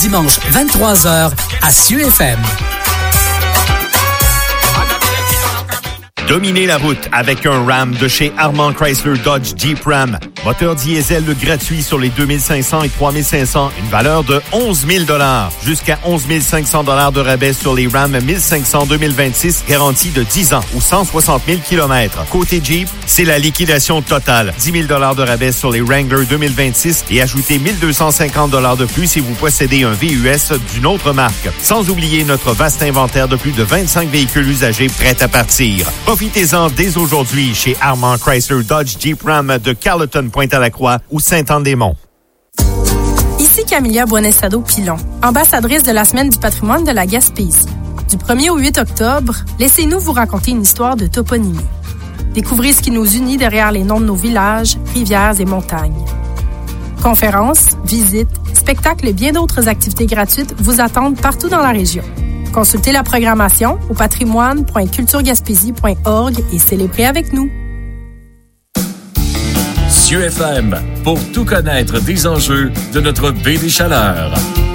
Dimanche 23h à SUFM. Dominez la route avec un Ram de chez Armand Chrysler Dodge Jeep Ram. Moteur diesel gratuit sur les 2500 et 3500. Une valeur de 11 000 $. Jusqu'à 11 500 $ de rabais sur les Ram 1500 2026. Garantie de 10 ans ou 160 000 km. Côté Jeep, c'est la liquidation totale. 10 000 $ de rabais sur les Wrangler 2026 et ajoutez 1 250 $ de plus si vous possédez un VUS d'une autre marque. Sans oublier notre vaste inventaire de plus de 25 véhicules usagés prêts à partir. Profitez-en dès aujourd'hui chez Armand Chrysler Dodge Jeep Ram de Carleton, Pointe-à-la-Croix ou Saint-Anne-des-Monts. Ici Camilla Buonesado-Pilon, ambassadrice de la Semaine du patrimoine de la Gaspésie. Du 1er au 8 octobre, laissez-nous vous raconter une histoire de toponymie. Découvrez ce qui nous unit derrière les noms de nos villages, rivières et montagnes. Conférences, visites, spectacles et bien d'autres activités gratuites vous attendent partout dans la région. Consultez la programmation au patrimoine.culturegaspésie.org et célébrez avec nous. SUFM, pour tout connaître des enjeux de notre baie des Chaleurs.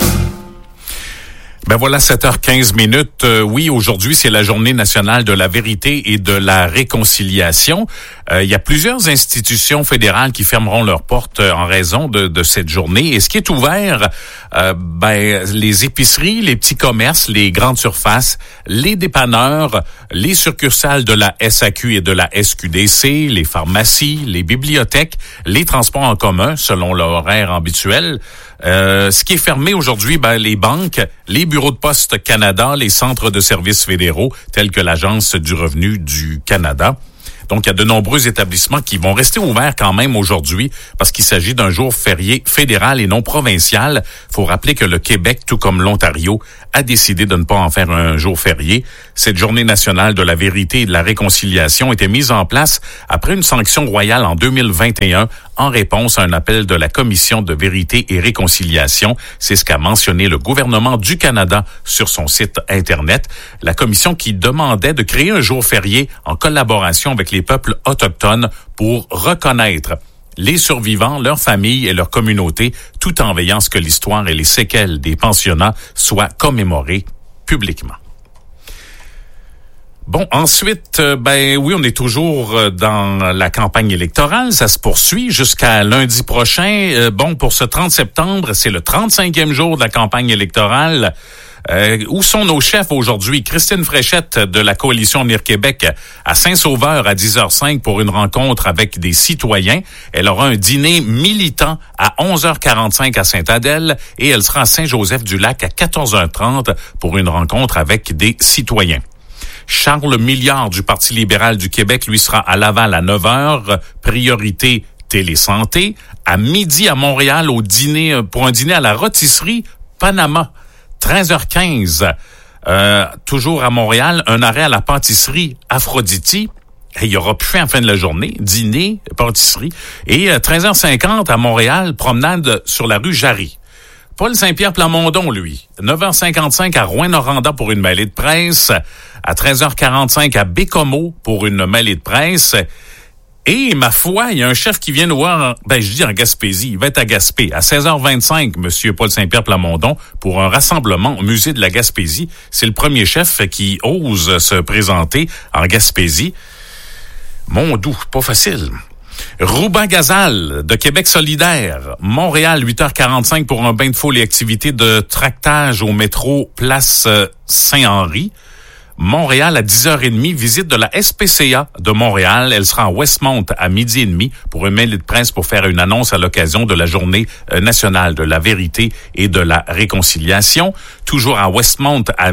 Ben voilà, 7h15. Oui, aujourd'hui, c'est la Journée nationale de la vérité et de la réconciliation. Il y a plusieurs institutions fédérales qui fermeront leurs portes en raison de cette journée. Et ce qui est ouvert, les épiceries, les petits commerces, les grandes surfaces, les dépanneurs, les succursales de la SAQ et de la SQDC, les pharmacies, les bibliothèques, les transports en commun, selon leur horaire habituel. Ce qui est fermé aujourd'hui, les banques, les bureaux de poste Canada, les centres de services fédéraux, tels que l'Agence du revenu du Canada. Donc, il y a de nombreux établissements qui vont rester ouverts quand même aujourd'hui parce qu'il s'agit d'un jour férié fédéral et non provincial. Il faut rappeler que le Québec, tout comme l'Ontario, a décidé de ne pas en faire un jour férié. Cette journée nationale de la vérité et de la réconciliation était mise en place après une sanction royale en 2021 en réponse à un appel de la Commission de vérité et réconciliation. C'est ce qu'a mentionné le gouvernement du Canada sur son site Internet. La commission qui demandait de créer un jour férié en collaboration avec les peuples autochtones pour reconnaître les survivants, leurs familles et leurs communautés, tout en veillant à ce que l'histoire et les séquelles des pensionnats soient commémorées publiquement. Bon, ensuite, oui, on est toujours dans la campagne électorale. Ça se poursuit jusqu'à lundi prochain. Pour ce 30 septembre, c'est le 35e jour de la campagne électorale. Où sont nos chefs aujourd'hui? Christine Fréchette de la Coalition Avenir Québec à Saint-Sauveur à 10h05 pour une rencontre avec des citoyens. Elle aura un dîner militant à 11h45 à Sainte-Adèle et elle sera à Saint-Joseph-du-Lac à 14h30 pour une rencontre avec des citoyens. Charles Milliard du Parti libéral du Québec, lui, sera à Laval à 9h, priorité télésanté. À midi à Montréal pour un dîner à la rôtisserie Panama. 13h15, toujours à Montréal, un arrêt à la pâtisserie Aphrodite. Il y aura plus fin en fin de la journée, dîner, pâtisserie. Et 13h50 à Montréal, promenade sur la rue Jarry. Paul Saint-Pierre Plamondon, lui. 9h55 à Rouyn-Noranda pour une mêlée de presse. À 13h45 à Bécomo pour une mêlée de presse. Et, ma foi, il y a un chef qui vient nous voir, en Gaspésie. Il va être à Gaspé. À 16h25, Monsieur Paul Saint-Pierre Plamondon, pour un rassemblement au musée de la Gaspésie. C'est le premier chef qui ose se présenter en Gaspésie. Mon doux, pas facile. Rouben Gazal, de Québec solidaire. Montréal, 8h45 pour un bain de foule et activité de tractage au métro Place Saint-Henri. Montréal à 10h30, visite de la SPCA de Montréal. Elle sera à Westmount à 12h30 pour une mêlée de presse pour faire une annonce à l'occasion de la Journée nationale de la vérité et de la réconciliation. Toujours à Westmount à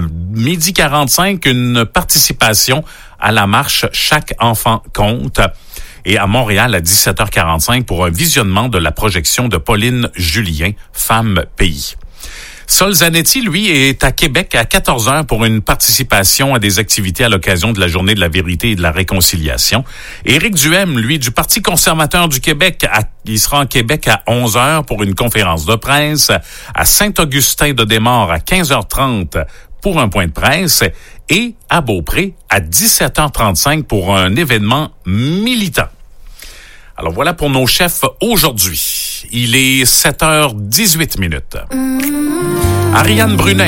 12h45, une participation à la marche Chaque enfant compte. Et à Montréal à 17h45 pour un visionnement de la projection de Pauline Julien, Femme Pays. Sol Zanetti, lui, est à Québec à 14h pour une participation à des activités à l'occasion de la Journée de la vérité et de la réconciliation. Éric Duhem, lui, du Parti conservateur du Québec, il sera en Québec à 11h pour une conférence de presse. À Saint-Augustin-de-Desmaures à 15h30 pour un point de presse. Et à Beaupré à 17h35 pour un événement militant. Alors voilà pour nos chefs aujourd'hui. Il est 7h18 minutes. Ariane Brunet.